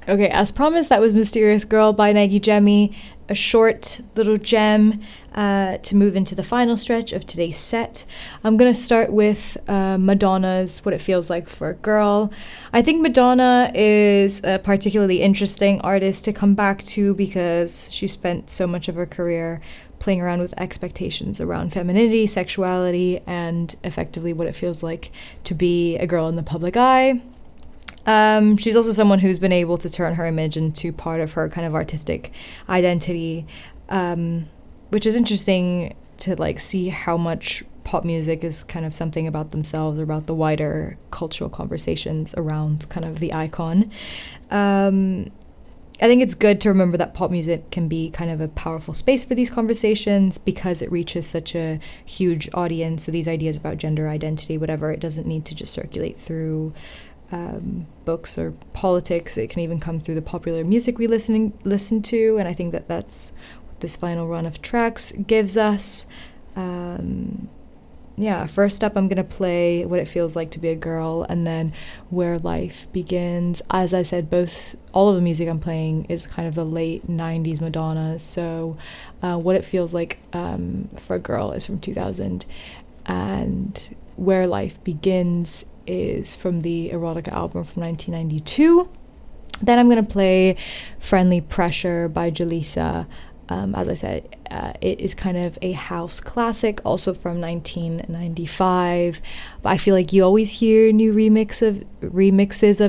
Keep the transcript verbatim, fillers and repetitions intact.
Okay, as promised, that was Mysterious Girl by Nagi Jemi, a short little gem uh, to move into the final stretch of today's set. I'm going to start with uh, Madonna's What It Feels Like for a Girl. I think Madonna is a particularly interesting artist to come back to because she spent so much of her career playing around with expectations around femininity, sexuality, and effectively what it feels like to be a girl in the public eye. Um, she's also someone who's been able to turn her image into part of her kind of artistic identity, um, which is interesting to like see how much pop music is kind of something about themselves or about the wider cultural conversations around kind of the icon. Um, I think it's good to remember that pop music can be kind of a powerful space for these conversations because it reaches such a huge audience. So these ideas about gender identity, whatever, it doesn't need to just circulate through Um, books or politics. It can even come through the popular music we listen listen to, and I think that that's what this final run of tracks gives us. Um, yeah, first up I'm gonna play What It Feels Like to Be a Girl, and then Where Life Begins. As I said, both all of the music I'm playing is kind of the late nineties Madonna, so uh, What It Feels Like um, for a Girl is from two thousand, and Where Life Begins is from the Erotica album from nineteen ninety-two. Then I'm going to play Friendly Pressure by Jaleesa. Um, as I said, uh, it is kind of a house classic, also from nineteen ninety-five. But I feel like you always hear new remix of remixes of